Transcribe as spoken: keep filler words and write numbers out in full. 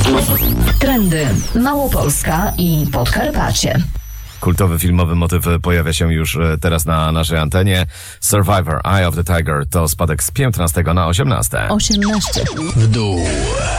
Trendy Małopolska i Podkarpacie. Kultowy filmowy motyw pojawia się już teraz na naszej antenie. Survivor, Eye of the Tiger to spadek z piętnastego na osiemnaste. osiemnaście W dół.